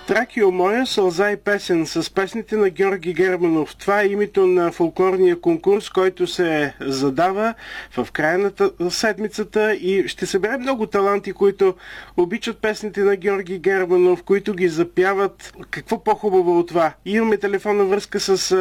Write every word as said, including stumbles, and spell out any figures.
Тракио моя, сълза и песен с песните на Георги Германов. Това е името на фолклорния конкурс, който се задава в края на седмицата и ще събере много таланти, които обичат песните на Георги Германов, които ги запяват. Какво по-хубаво от това? Имаме телефонна връзка с